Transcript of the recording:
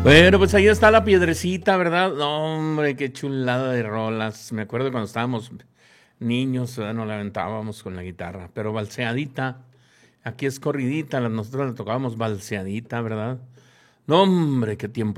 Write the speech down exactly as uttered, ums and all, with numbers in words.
Bueno, pues ahí está La Piedrecita, ¿verdad? No, hombre, qué chulada de rolas. Me acuerdo cuando estábamos niños, ¿verdad? Nos la aventábamos con la guitarra, pero balseadita. Aquí es corridita, nosotros le tocábamos balseadita, ¿verdad? No, hombre, qué tiempo.